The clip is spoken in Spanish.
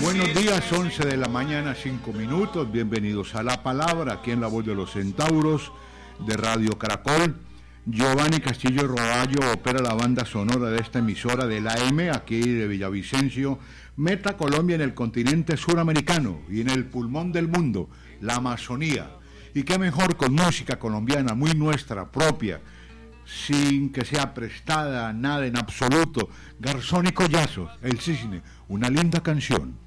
Buenos días, 11 de la mañana, 5 minutos. Bienvenidos a La Palabra, aquí en La Voz de los Centauros de Radio Caracol. Giovanni Castillo Roballo opera la banda sonora de esta emisora de la M, aquí de Villavicencio. Meta Colombia en el continente suramericano y en el pulmón del mundo, la Amazonía. Y qué mejor con música colombiana, muy nuestra, propia, sin que sea prestada, nada en absoluto. Garzón y Collazo, El Cisne, una linda canción.